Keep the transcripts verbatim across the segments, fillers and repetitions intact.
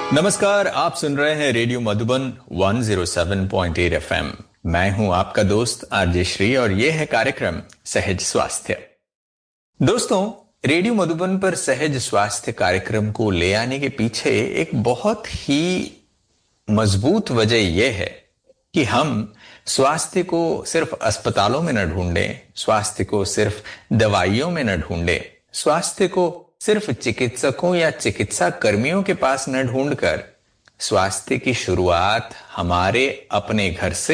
नमस्कार, आप सुन रहे हैं रेडियो मधुबन एक सौ सात पॉइंट आठ एफएम। मैं हूं आपका दोस्त आरजे श्री और यह है कार्यक्रम सहज स्वास्थ्य। दोस्तों, रेडियो मधुबन पर सहज स्वास्थ्य कार्यक्रम को ले आने के पीछे एक बहुत ही मजबूत वजह यह है कि हम स्वास्थ्य को सिर्फ अस्पतालों में न ढूंढें, स्वास्थ्य को सिर्फ दवाइयों में न ढूंढें, स्वास्थ्य को सिर्फ चिकित्सकों या चिकित्सा कर्मियों के पास न ढूंढकर स्वास्थ्य की शुरुआत हमारे अपने घर से,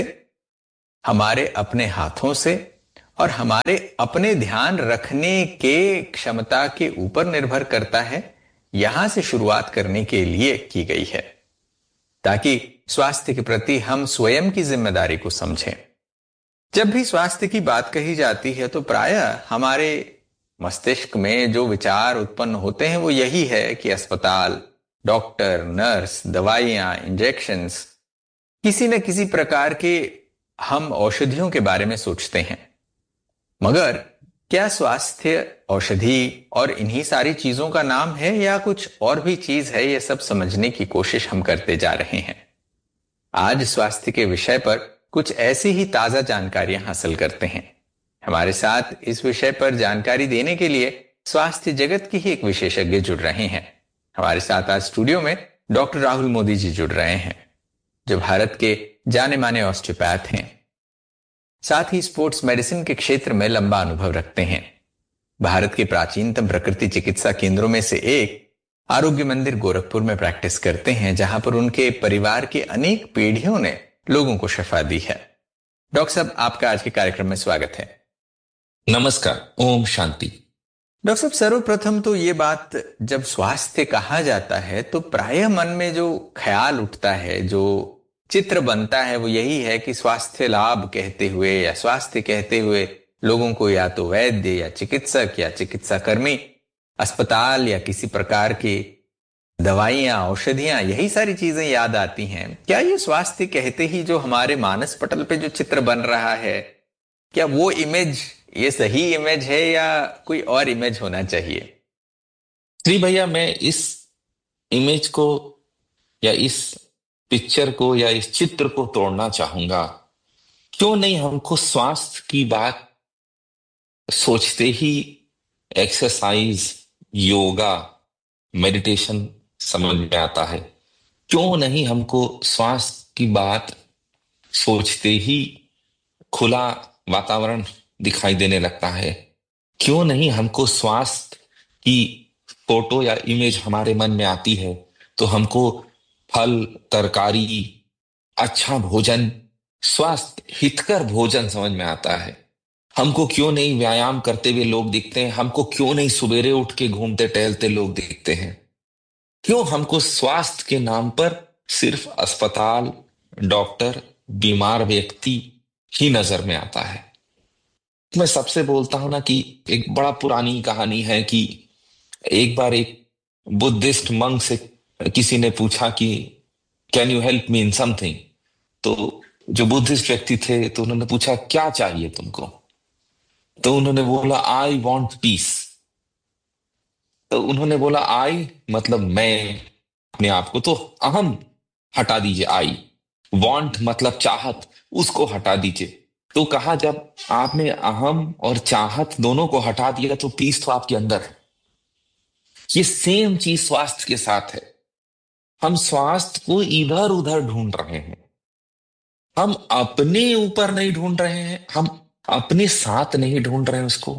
हमारे अपने हाथों से और हमारे अपने ध्यान रखने के क्षमता के ऊपर निर्भर करता है, यहां से शुरुआत करने के लिए की गई है, ताकि स्वास्थ्य के प्रति हम स्वयं की जिम्मेदारी को समझें। जब भी स्वास्थ्य की बात कही जाती है तो प्रायः हमारे मस्तिष्क में जो विचार उत्पन्न होते हैं वो यही है कि अस्पताल, डॉक्टर, नर्स, दवाइयां, इंजेक्शंस, किसी न किसी प्रकार के हम औषधियों के बारे में सोचते हैं। मगर क्या स्वास्थ्य औषधि और इन्हीं सारी चीजों का नाम है या कुछ और भी चीज है? यह सब समझने की कोशिश हम करते जा रहे हैं। आज स्वास्थ्य के विषय पर कुछ ऐसी ही ताजा जानकारियां हासिल करते हैं। हमारे साथ इस विषय पर जानकारी देने के लिए स्वास्थ्य जगत के ही एक विशेषज्ञ जुड़ रहे हैं। हमारे साथ आज स्टूडियो में डॉक्टर राहुल मोदी जी जुड़ रहे हैं, जो भारत के जाने माने ऑस्टियोपैथ हैं। साथ ही स्पोर्ट्स मेडिसिन के क्षेत्र में लंबा अनुभव रखते हैं। भारत के प्राचीनतम प्रकृति चिकित्सा केंद्रों में से एक आरोग्य मंदिर गोरखपुर में प्रैक्टिस करते हैं, जहां पर उनके परिवार की अनेक पीढ़ियों ने लोगों को शिफा दी है। डॉक्टर साहब, आपका आज के कार्यक्रम में स्वागत है। नमस्कार, ओम शांति। डॉक्टर साहब, सर्वप्रथम तो ये बात, जब स्वास्थ्य कहा जाता है तो प्रायः मन में जो ख्याल उठता है, जो चित्र बनता है, वो यही है कि स्वास्थ्य लाभ कहते हुए या स्वास्थ्य कहते हुए लोगों को या तो वैद्य या चिकित्सक या चिकित्सा कर्मी, अस्पताल या किसी प्रकार की दवाइयां, औषधियां, यही सारी चीजें याद आती हैं। क्या ये स्वास्थ्य कहते ही जो हमारे मानस पटल पे जो चित्र बन रहा है, क्या वो इमेज ये सही इमेज है या कोई और इमेज होना चाहिए? श्री भैया, मैं इस इमेज को या इस पिक्चर को या इस चित्र को तोड़ना चाहूंगा। क्यों नहीं हमको स्वास्थ्य की बात सोचते ही एक्सरसाइज, योगा, मेडिटेशन समझ में आता है? क्यों नहीं हमको स्वास्थ्य की बात सोचते ही खुला वातावरण दिखाई देने लगता है? क्यों नहीं हमको स्वास्थ्य की फोटो या इमेज हमारे मन में आती है तो हमको फल, तरकारी, अच्छा भोजन, स्वास्थ्य हितकर भोजन समझ में आता है? हमको क्यों नहीं व्यायाम करते हुए लोग दिखते हैं? हमको क्यों नहीं सवेरे उठ के घूमते टहलते लोग दिखते हैं? क्यों हमको स्वास्थ्य के नाम पर सिर्फ अस्पताल, डॉक्टर, बीमार व्यक्ति ही नजर में आता है? मैं सबसे बोलता हूं ना कि एक बड़ा पुरानी कहानी है कि एक बार एक बुद्धिस्ट मंक से किसी ने पूछा कि can you help me in something. तो जो बुद्धिस्ट व्यक्ति थे तो उन्होंने पूछा क्या चाहिए तुमको? तो उन्होंने बोला आई वॉन्ट पीस। तो उन्होंने बोला आई मतलब मैं, अपने आप को तो अहम हटा दीजिए, आई वॉन्ट मतलब चाहत, उसको हटा दीजिए। तो कहा जब आपने अहम और चाहत दोनों को हटा दिया तो पीस तो आपके अंदर है। ये सेम चीज स्वास्थ्य के साथ है। हम स्वास्थ्य को इधर उधर ढूंढ रहे हैं, हम अपने ऊपर नहीं ढूंढ रहे हैं, हम अपने साथ नहीं ढूंढ रहे हैं उसको।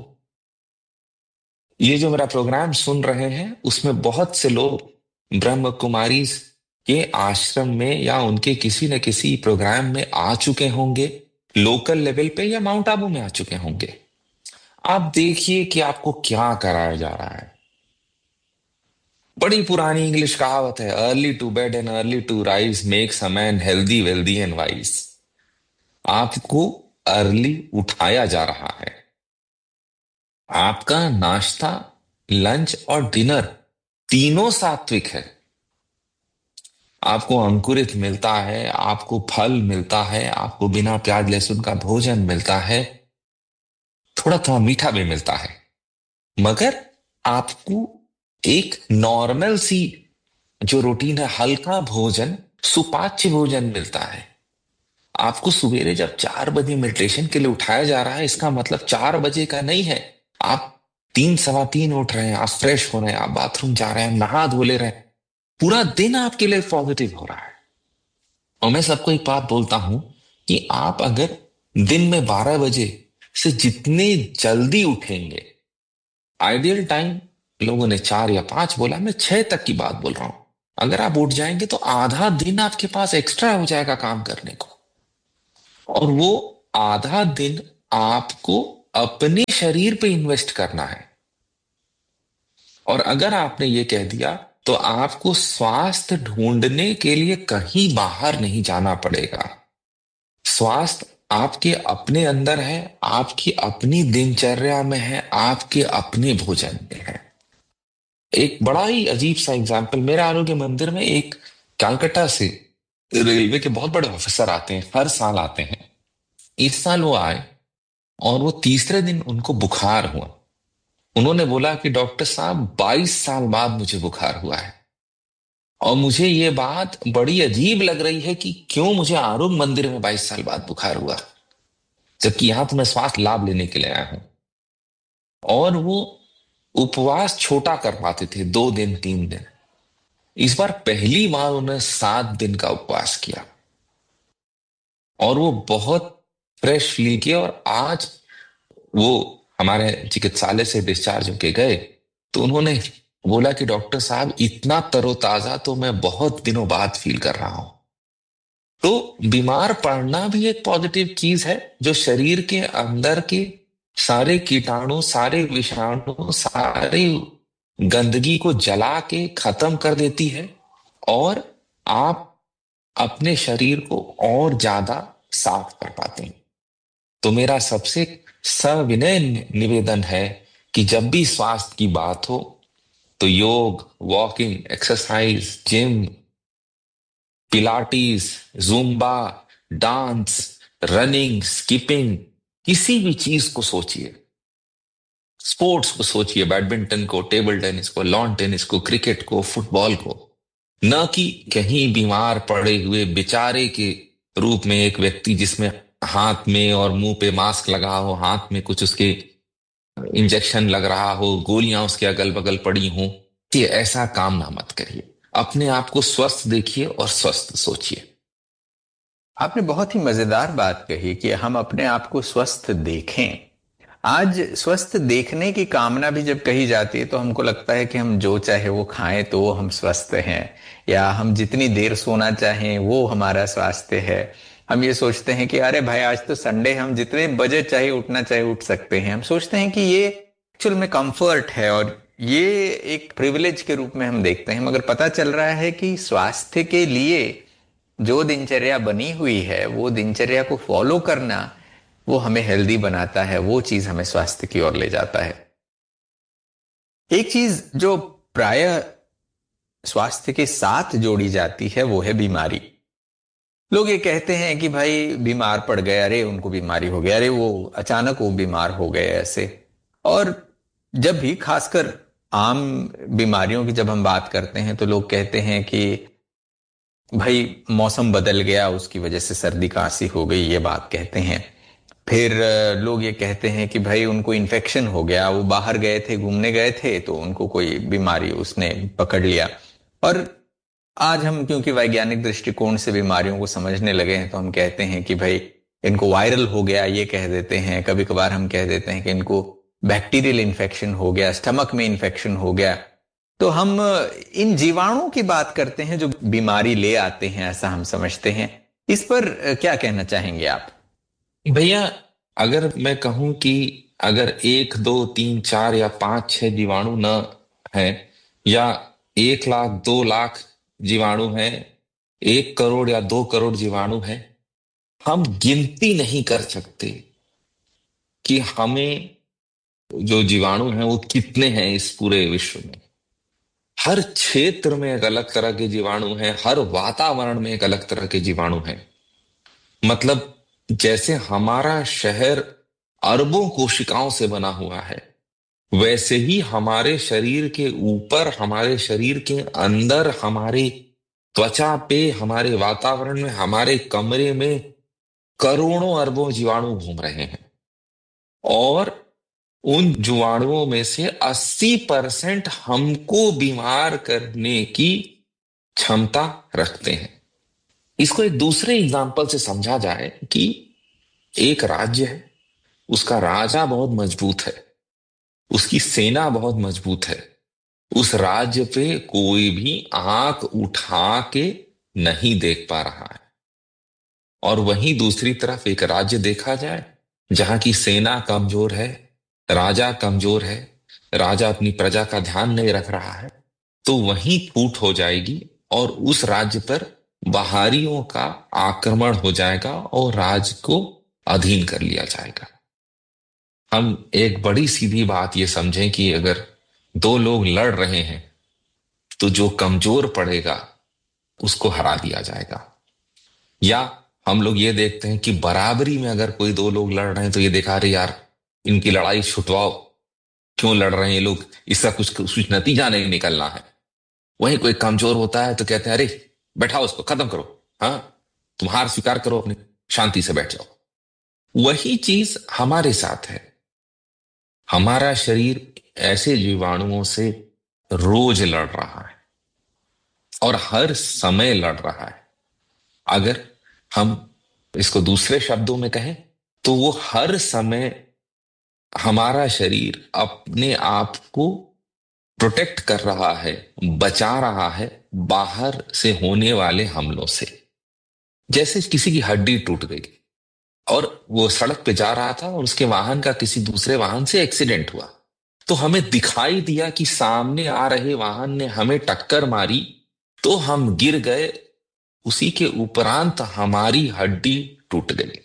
ये जो मेरा प्रोग्राम सुन रहे हैं उसमें बहुत से लोग ब्रह्म कुमारी के आश्रम में या उनके किसी न किसी प्रोग्राम में आ चुके होंगे, लोकल लेवल पे या माउंट आबू में आ चुके होंगे। आप देखिए कि आपको क्या कराया जा रहा है। बड़ी पुरानी इंग्लिश कहावत है, early to bed and early to rise makes a man healthy, wealthy and wise. आपको अर्ली उठाया जा रहा है। आपका नाश्ता, लंच और डिनर तीनों सात्विक है। आपको अंकुरित मिलता है, आपको फल मिलता है, आपको बिना प्याज लहसुन का भोजन मिलता है, थोड़ा थोड़ा मीठा भी मिलता है, मगर आपको एक नॉर्मल सी जो रूटीन है, हल्का भोजन, सुपाच्य भोजन मिलता है। आपको सवेरे जब चार बजे मेडिटेशन के लिए उठाया जा रहा है, इसका मतलब चार बजे का नहीं है। आप तीन सवा तीन उठ रहे हैं, आप फ्रेश हो रहे हैं, आप बाथरूम जा रहे हैं, नहा धो ले रहे हैं, पूरा दिन आपके लिए पॉजिटिव हो रहा है। और मैं सबको एक बात बोलता हूं कि आप अगर दिन में बारह बजे से जितने जल्दी उठेंगे, आइडियल टाइम लोगों ने चार या पांच बोला, मैं छह तक की बात बोल रहा हूं, अगर आप उठ जाएंगे तो आधा दिन आपके पास एक्स्ट्रा हो जाएगा काम करने को। और वो आधा दिन आपको अपने शरीर पे इन्वेस्ट करना है। और अगर आपने ये कह दिया तो आपको स्वास्थ्य ढूंढने के लिए कहीं बाहर नहीं जाना पड़ेगा। स्वास्थ्य आपके अपने अंदर है, आपकी अपनी दिनचर्या में है, आपके अपने भोजन में है। एक बड़ा ही अजीब सा एग्जाम्पल, मेरे आरोग्य मंदिर में एक कलकत्ता से रेलवे के बहुत बड़े ऑफिसर आते हैं, हर साल आते हैं। इस साल वो आए और वो तीसरे दिन उनको बुखार हुआ। उन्होंने बोला कि डॉक्टर साहब बाईस साल बाद मुझे बुखार हुआ है। और मुझे ये बात बड़ी अजीब लग रही है कि क्यों मुझे आरोग्य मंदिर में बाईस साल बाद बुखार हुआ, जबकि यहां तो मैं स्वास्थ्य लाभ लेने के लिए आया हूं। और वो उपवास छोटा कर पाते थे, दो दिन तीन दिन। इस बार पहली बार उन्होंने सात दिन का उपवास किया और वो बहुत फ्रेश फील किया। और आज वो हमारे चिकित्सालय से डिस्चार्ज होके गए तो उन्होंने बोला कि डॉक्टर साहब इतना तरोताजा तो मैं बहुत दिनों बाद फील कर रहा हूं। तो बीमार पड़ना भी एक पॉजिटिव चीज है, जो शरीर के अंदर के सारे कीटाणु, सारे विषाणु, सारी गंदगी को जला के खत्म कर देती है और आप अपने शरीर को और ज्यादा साफ कर पाते हैं। तो मेरा सबसे सविनय निवेदन है कि जब भी स्वास्थ्य की बात हो तो योग, walking, exercise, gym, Pilates, Zumba, dance, running, skipping, किसी भी चीज को सोचिए, स्पोर्ट्स को सोचिए, बैडमिंटन को, टेबल टेनिस को, लॉन टेनिस को, क्रिकेट को, फुटबॉल को। न कि कहीं बीमार पड़े हुए बेचारे के रूप में एक व्यक्ति जिसमें हाथ में और मुंह पे मास्क लगा हो, हाथ में कुछ उसके इंजेक्शन लग रहा हो, गोलियां उसके अगल बगल पड़ी हों, कि ऐसा काम ना मत करिए। अपने आप को स्वस्थ देखिए और स्वस्थ सोचिए। आपने बहुत ही मजेदार बात कही कि हम अपने आप को स्वस्थ देखें। आज स्वस्थ देखने की कामना भी जब कही जाती है तो हमको लगता है कि हम जो चाहे वो खाएं तो हम स्वस्थ हैं, या हम जितनी देर सोना चाहें वो हमारा स्वास्थ्य है। हम ये सोचते हैं कि अरे भाई आज तो संडे, हम जितने बजे चाहे उठना चाहे उठ सकते हैं। हम सोचते हैं कि ये एक्चुअल में कंफर्ट है और ये एक प्रिविलेज के रूप में हम देखते हैं, मगर पता चल रहा है कि स्वास्थ्य के लिए जो दिनचर्या बनी हुई है वो दिनचर्या को फॉलो करना, वो हमें हेल्दी बनाता है, वो चीज हमें स्वास्थ्य की ओर ले जाता है। एक चीज जो प्राय स्वास्थ्य के साथ जोड़ी जाती है वो है बीमारी। लोग ये कहते हैं कि भाई बीमार पड़ गए, अरे उनको बीमारी हो गया, अरे वो अचानक वो बीमार हो गए ऐसे। और जब भी खासकर आम बीमारियों की जब हम बात करते हैं तो लोग कहते हैं कि भाई मौसम बदल गया, उसकी वजह से सर्दी खांसी हो गई, ये बात कहते हैं। फिर लोग ये कहते हैं कि भाई उनको इन्फेक्शन हो गया, वो बाहर गए थे, घूमने गए थे, तो उनको कोई बीमारी उसने पकड़ लिया। और आज हम क्योंकि वैज्ञानिक दृष्टिकोण से बीमारियों को समझने लगे हैं तो हम कहते हैं कि भाई इनको वायरल हो गया, ये कह देते हैं। कभी कभार हम कह देते हैं कि इनको बैक्टीरियल इन्फेक्शन हो गया, स्टमक में इन्फेक्शन हो गया। तो हम इन जीवाणुओं की बात करते हैं जो बीमारी ले आते हैं, ऐसा हम समझते हैं। इस पर क्या कहना चाहेंगे आप? भैया, अगर मैं कहूं कि अगर एक दो तीन चार या पांच छह जीवाणु न है, या एक लाख दो लाख जीवाणु है, एक करोड़ या दो करोड़ जीवाणु है, हम गिनती नहीं कर सकते कि हमें जो जीवाणु हैं वो कितने हैं इस पूरे विश्व में। हर क्षेत्र में एक अलग तरह के जीवाणु हैं, हर वातावरण में एक अलग तरह के जीवाणु हैं। मतलब जैसे हमारा शहर अरबों कोशिकाओं से बना हुआ है, वैसे ही हमारे शरीर के ऊपर, हमारे शरीर के अंदर, हमारे त्वचा पे, हमारे वातावरण में, हमारे कमरे में करोड़ों अरबों जीवाणु घूम रहे हैं। और उन जीवाणुओं में से अस्सी परसेंट हमको बीमार करने की क्षमता रखते हैं। इसको एक दूसरे एग्जाम्पल से समझा जाए कि एक राज्य है, उसका राजा बहुत मजबूत है, उसकी सेना बहुत मजबूत है, उस राज्य पे कोई भी आंख उठा के नहीं देख पा रहा है। और वहीं दूसरी तरफ एक राज्य देखा जाए जहां की सेना कमजोर है, राजा कमजोर है, राजा अपनी प्रजा का ध्यान नहीं रख रहा है, तो वहीं फूट हो जाएगी और उस राज्य पर बाहरियों का आक्रमण हो जाएगा और राज्य को अधीन कर लिया जाएगा। हम एक बड़ी सीधी बात ये समझें कि अगर दो लोग लड़ रहे हैं तो जो कमजोर पड़ेगा उसको हरा दिया जाएगा। या हम लोग ये देखते हैं कि बराबरी में अगर कोई दो लोग लड़ रहे हैं तो ये देखा, रहे यार इनकी लड़ाई छुटवाओ, क्यों लड़ रहे हैं ये लोग, इसका कुछ कुछ नतीजा नहीं निकलना है। वहीं कोई कमजोर होता है तो कहते हैं अरे बैठाओ, उसको खत्म करो, हाँ तुम हार स्वीकार करो, अपनी शांति से बैठ जाओ। वही चीज हमारे साथ है। हमारा शरीर ऐसे जीवाणुओं से रोज लड़ रहा है और हर समय लड़ रहा है। अगर हम इसको दूसरे शब्दों में कहें तो वो हर समय हमारा शरीर अपने आप को प्रोटेक्ट कर रहा है, बचा रहा है बाहर से होने वाले हमलों से। जैसे किसी की हड्डी टूट गई और वो सड़क पे जा रहा था और उसके वाहन का किसी दूसरे वाहन से एक्सीडेंट हुआ, तो हमें दिखाई दिया कि सामने आ रहे वाहन ने हमें टक्कर मारी तो हम गिर गए, उसी के उपरांत हमारी हड्डी टूट गई।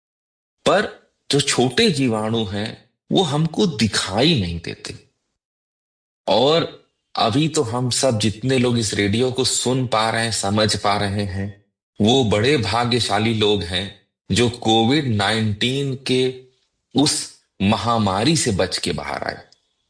पर जो छोटे जीवाणु हैं वो हमको दिखाई नहीं देते। और अभी तो हम सब जितने लोग इस रेडियो को सुन पा रहे हैं, समझ पा रहे हैं, वो बड़े भाग्यशाली लोग हैं जो कोविड नाइन्टीन के उस महामारी से बच के बाहर आए।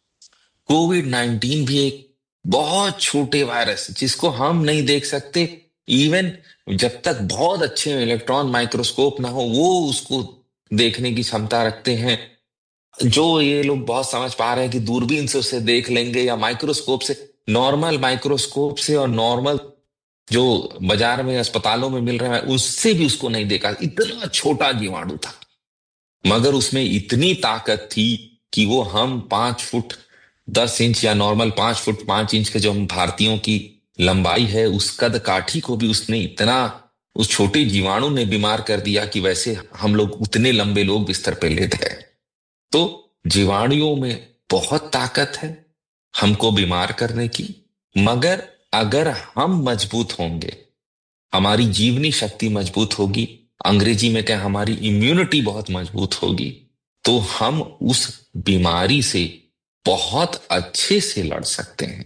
कोविड नाइन्टीन भी एक बहुत छोटे वायरस जिसको हम नहीं देख सकते, इवन जब तक बहुत अच्छे इलेक्ट्रॉन माइक्रोस्कोप ना हो वो उसको देखने की क्षमता रखते हैं। जो ये लोग बहुत समझ पा रहे हैं कि दूरबीन से उसे देख लेंगे या माइक्रोस्कोप से, नॉर्मल माइक्रोस्कोप से और नॉर्मल जो बाजार में अस्पतालों में मिल रहा है उससे भी उसको नहीं देखा। इतना छोटा जीवाणु था मगर उसमें इतनी ताकत थी कि वो हम पांच फुट दस इंच या नॉर्मल पांच फुट पांच इंच के जो हम भारतीयों की लंबाई है उस कद काठी को भी उसने इतना, उस छोटे जीवाणु ने बीमार कर दिया कि वैसे हम लोग उतने लंबे लोग बिस्तर पे लेट गए। तो जीवाणुओं में बहुत ताकत है हमको बीमार करने की, मगर अगर हम मजबूत होंगे, हमारी जीवनी शक्ति मजबूत होगी, अंग्रेजी में क्या हमारी इम्यूनिटी बहुत मजबूत होगी, तो हम उस बीमारी से बहुत अच्छे से लड़ सकते हैं।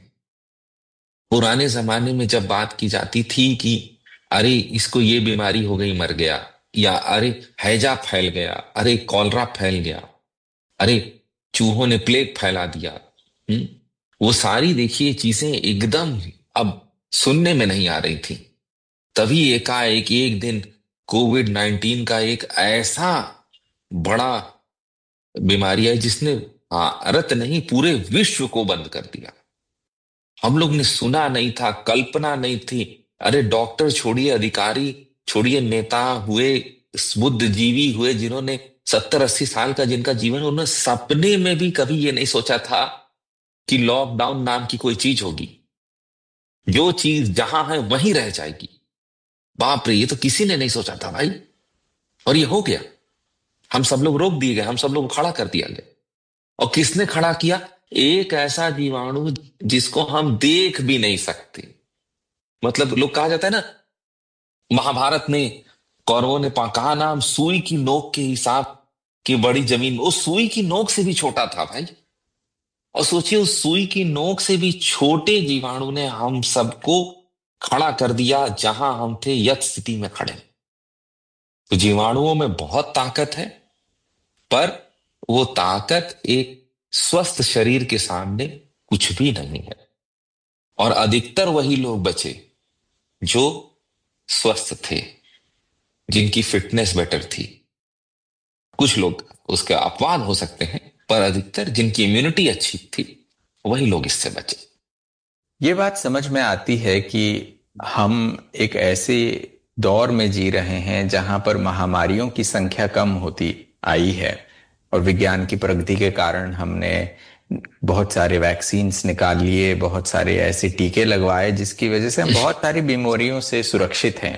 पुराने जमाने में जब बात की जाती थी कि अरे इसको ये बीमारी हो गई मर गया, या अरे हैजा फैल गया, अरे कॉलरा फैल गया, अरे चूहों ने प्लेग फैला दिया, हुँ? वो सारी देखिए चीजें एकदम अब सुनने में नहीं आ रही थी। तभी एकाएक एक दिन कोविड नाइन्टीन का एक ऐसा बड़ा बीमारी है जिसने भारत नहीं पूरे विश्व को बंद कर दिया। हम लोग ने सुना नहीं था, कल्पना नहीं थी। अरे डॉक्टर छोड़िए, अधिकारी छोड़िए, नेता हुए, बुद्धिजीवी हुए जिन्होंने सत्तर अस्सी साल का जिनका जीवन, उन्होंने सपने में भी कभी ये नहीं सोचा था कि लॉकडाउन नाम की कोई चीज होगी, जो चीज जहां है वहीं रह जाएगी। बाप रे, ये तो किसी ने नहीं सोचा था भाई, और ये हो गया। हम सब लोग रोक दिए गए, हम सब लोग खड़ा कर दिया गया। और किसने खड़ा किया? एक ऐसा जीवाणु जिसको हम देख भी नहीं सकते। मतलब लोग कहा जाता है ना, महाभारत में कौरवों ने पा- कहा नाम सुई की नोक के हिसाब की बड़ी जमीन, वो सुई की नोक से भी छोटा था भाई। और सोचिए उस सुई की नोक से भी छोटे जीवाणु ने हम सबको खड़ा कर दिया जहां हम थे यथ स्थिति में खड़े। तो जीवाणुओं में बहुत ताकत है, पर वो ताकत एक स्वस्थ शरीर के सामने कुछ भी नहीं है। और अधिकतर वही लोग बचे जो स्वस्थ थे, जिनकी फिटनेस बेटर थी। कुछ लोग उसके अपवाद हो सकते हैं, पर अधिकतर जिनकी इम्यूनिटी अच्छी थी वही लोग इससे बचे। ये बात समझ में आती है कि हम एक ऐसे दौर में जी रहे हैं जहां पर महामारियों की संख्या कम होती आई है, और विज्ञान की प्रगति के कारण हमने बहुत सारे वैक्सीन्स निकाल लिए, बहुत सारे ऐसे टीके लगवाए जिसकी वजह से हम बहुत सारी बीमारियों से सुरक्षित हैं।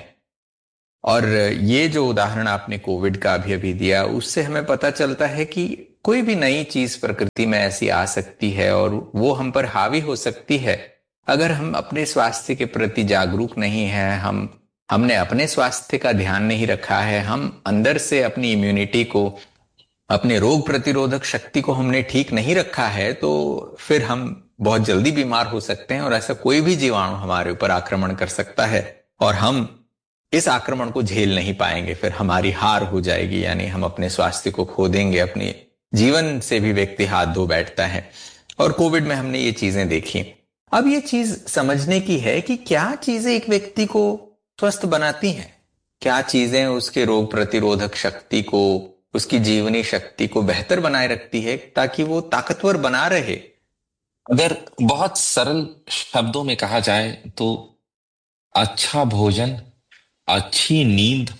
और ये जो उदाहरण आपने कोविड का अभी अभी दिया, उससे हमें पता चलता है कि कोई भी नई चीज प्रकृति में ऐसी आ सकती है और वो हम पर हावी हो सकती है अगर हम अपने स्वास्थ्य के प्रति जागरूक नहीं हैं, हम हमने अपने स्वास्थ्य का ध्यान नहीं रखा है, हम अंदर से अपनी इम्यूनिटी को, अपने रोग प्रतिरोधक शक्ति को हमने ठीक नहीं रखा है, तो फिर हम बहुत जल्दी बीमार हो सकते हैं और ऐसा कोई भी जीवाणु हमारे ऊपर आक्रमण कर सकता है और हम इस आक्रमण को झेल नहीं पाएंगे, फिर हमारी हार हो जाएगी, यानी हम अपने स्वास्थ्य को खो देंगे, अपने जीवन से भी व्यक्ति हाथ धो बैठता है। और कोविड में हमने ये चीजें देखी। अब ये चीज समझने की है कि क्या चीजें एक व्यक्ति को स्वस्थ बनाती हैं, क्या चीजें उसके रोग प्रतिरोधक शक्ति को, उसकी जीवनी शक्ति को बेहतर बनाए रखती है ताकि वो ताकतवर बना रहे। अगर बहुत सरल शब्दों में कहा जाए तो अच्छा भोजन, अच्छी नींद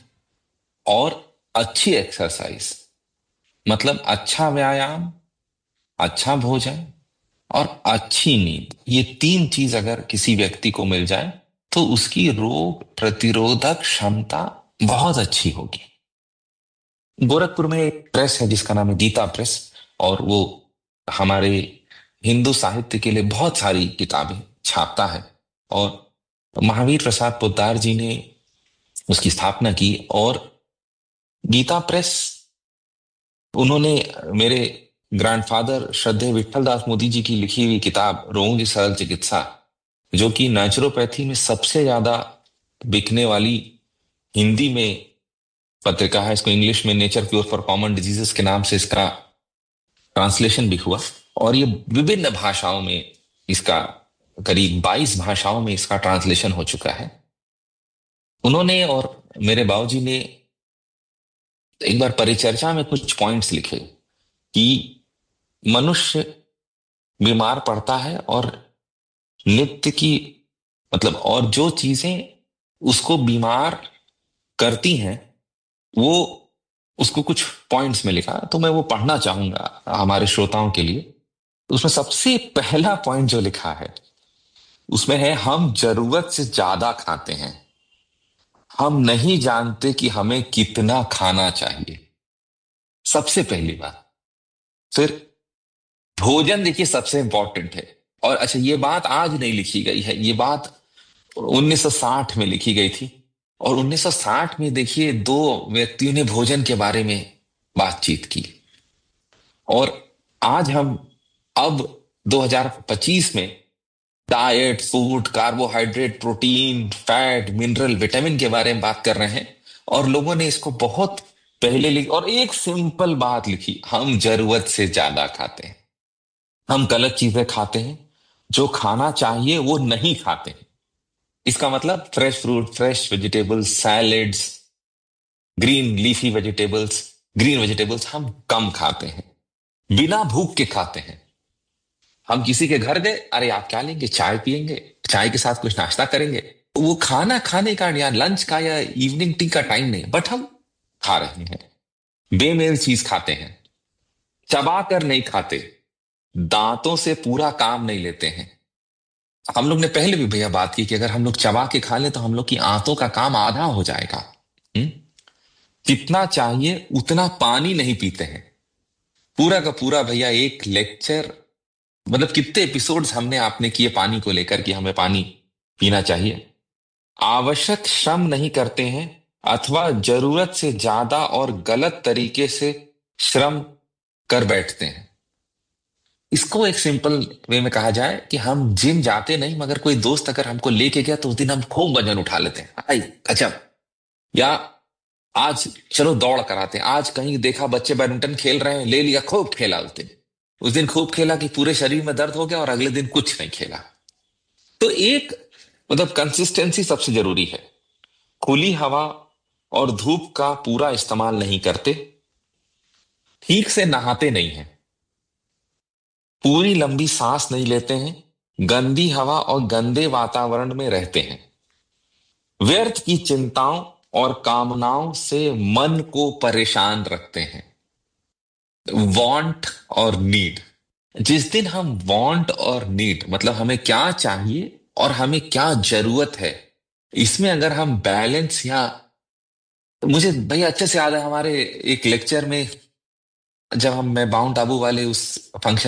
और अच्छी एक्सरसाइज, मतलब अच्छा व्यायाम, अच्छा भोजन और अच्छी नींद, ये तीन चीज अगर किसी व्यक्ति को मिल जाए तो उसकी रोग प्रतिरोधक क्षमता बहुत अच्छी होगी। गोरखपुर में एक प्रेस है जिसका नाम है गीता प्रेस, और वो हमारे हिंदू साहित्य के लिए बहुत सारी किताबें छापता है। और महावीर प्रसाद पोद्दार जी ने उसकी स्थापना की। और गीता प्रेस, उन्होंने मेरे ग्रैंडफादर श्रद्धेय विठल दास मोदी जी की लिखी हुई किताब रोगों की सरल चिकित्सा, जो कि नेचुरोपैथी में सबसे ज्यादा बिकने वाली हिंदी में पत्रिका है, इसको इंग्लिश में nature cure for common diseases के नाम से इसका ट्रांसलेशन भी हुआ, और ये विभिन्न भाषाओं में, इसका करीब बाईस भाषाओं में इसका ट्रांसलेशन हो चुका है। उन्होंने और मेरे बाबूजी ने एक बार परिचर्चा में कुछ पॉइंट्स लिखे कि मनुष्य बीमार पड़ता है और नित्य की, मतलब और जो चीजें उसको बीमार करती हैं वो, उसको कुछ पॉइंट्स में लिखा, तो मैं वो पढ़ना चाहूंगा हमारे श्रोताओं के लिए। उसमें सबसे पहला पॉइंट जो लिखा है उसमें है, हम जरूरत से ज्यादा खाते हैं, हम नहीं जानते कि हमें कितना खाना चाहिए। सबसे पहली बात। फिर भोजन देखिए सबसे इंपॉर्टेंट है। और अच्छा, ये बात आज नहीं लिखी गई है, ये बात उन्नीस सौ साठ में लिखी गई थी। और उन्नीस सौ साठ में देखिए दो व्यक्तियों ने भोजन के बारे में बातचीत की। और आज हम अब दो हज़ार पच्चीस में diet, food, carbohydrate, protein, fat, mineral, vitamin के बारे में बात कर रहे हैं। और लोगों ने इसको बहुत पहले लिखी और एक सिंपल बात लिखी, हम जरूरत से ज्यादा खाते हैं, हम गलत चीजें खाते हैं, जो खाना चाहिए वो नहीं खाते हैं। इसका मतलब fresh fruit, fresh vegetables, salads, green leafy vegetables, green vegetables हम कम खाते हैं, बिना भूख के खाते हैं। हम किसी के घर गए, अरे आप क्या लेंगे, चाय पियेंगे, चाय के साथ कुछ नाश्ता करेंगे, वो खाना खाने का या लंच का या इवनिंग टी का टाइम नहीं, बट हम खा रहे हैं। बेमेल चीज खाते हैं, चबा कर नहीं खाते, दांतों से पूरा काम नहीं लेते हैं। हम लोग ने पहले भी भैया बात की कि अगर हम लोग चबा के खा लें तो हम लोग की आंतों का काम आधा हो जाएगा। हुँ? जितना चाहिए उतना पानी नहीं पीते हैं। पूरा का पूरा भैया एक लेक्चर, मतलब कितने एपिसोड्स हमने आपने किए पानी को लेकर कि हमें पानी पीना चाहिए। आवश्यक श्रम नहीं करते हैं अथवा जरूरत से ज्यादा और गलत तरीके से श्रम कर बैठते हैं। इसको एक सिंपल वे में कहा जाए कि हम जिम जाते नहीं, मगर कोई दोस्त अगर हमको लेके गया तो उस दिन हम खूब वजन उठा लेते हैं, आई गजब। या आज चलो दौड़ कराते हैं, आज कहीं देखा बच्चे बैडमिंटन खेल रहे हैं, ले लिया, खूब खेला उस दिन। उस दिन खूब खेला कि पूरे शरीर में दर्द हो गया, और अगले दिन कुछ नहीं खेला। तो एक मतलब कंसिस्टेंसी सबसे जरूरी है। खुली हवा और धूप का पूरा इस्तेमाल नहीं करते, ठीक से नहाते नहीं हैं, पूरी लंबी सांस नहीं लेते हैं, गंदी हवा और गंदे वातावरण में रहते हैं, व्यर्थ की चिंताओं और कामनाओं से मन को परेशान रखते हैं। वांट और नीड, जिस दिन हम वांट और नीड मतलब हमें क्या चाहिए और हमें क्या जरूरत है, इसमें अगर हम बैलेंस या, तो मुझे भैया अच्छे से याद है हमारे एक लेक्चर में, जब हम मैं माउंट आबू वाले उस फंक्शन